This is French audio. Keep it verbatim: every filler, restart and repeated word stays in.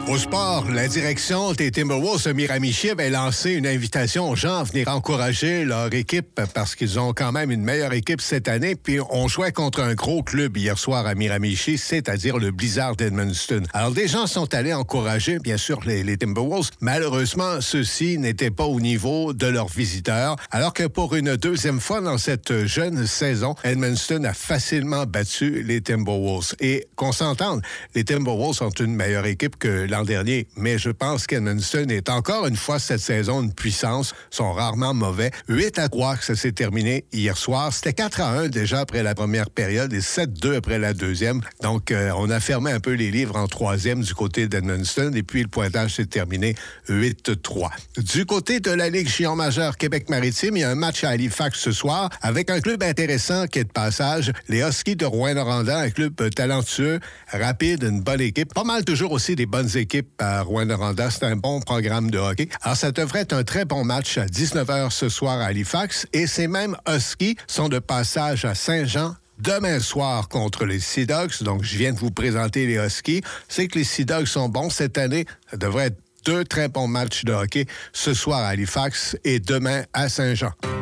Au sport, la direction des Timberwolves de Miramichi avait lancé une invitation aux gens à venir encourager leur équipe parce qu'ils ont quand même une meilleure équipe cette année. Puis on jouait contre un gros club hier soir à Miramichi, c'est-à-dire le Blizzard d'Edmundston. Alors des gens sont allés encourager, bien sûr, les, les Timberwolves. Malheureusement, ceux-ci n'étaient pas au niveau de leurs visiteurs. Alors que pour une deuxième fois dans cette jeune saison, Edmundston a facilement battu les Timberwolves. Et qu'on s'entende, les Timberwolves sont une meilleure équipe que l'an dernier, mais je pense qu'Edmundston est encore une fois cette saison une puissance, sont rarement mauvais. huit à trois que ça s'est terminé hier soir. C'était quatre à un déjà après la première période et sept deux après la deuxième. Donc, euh, on a fermé un peu les livres en troisième du côté d'Edmundston et puis le pointage s'est terminé huit trois. Du côté de la Ligue junior majeure Québec-Maritime, il y a un match à Halifax ce soir avec un club intéressant qui est de passage, les Huskies de Rouyn-Noranda, un club talentueux, rapide, une bonne équipe. Pas mal toujours aussi des bonnes équipes à Rouyn-Noranda. C'est un bon programme de hockey. Alors, ça devrait être un très bon match à dix-neuf heures ce soir à Halifax. Et ces mêmes Huskies sont de passage à Saint-Jean demain soir contre les Sea Dogs. Donc, je viens de vous présenter les Huskies. C'est que les Sea Dogs sont bons cette année. Ça devrait être deux très bons matchs de hockey ce soir à Halifax et demain à Saint-Jean.